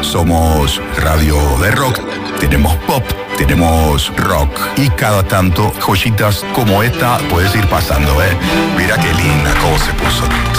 Somos radio de rock, tenemos pop, tenemos rock y cada tanto joyitas como esta puedes ir pasando, ¿eh? Mira qué linda cómo se puso.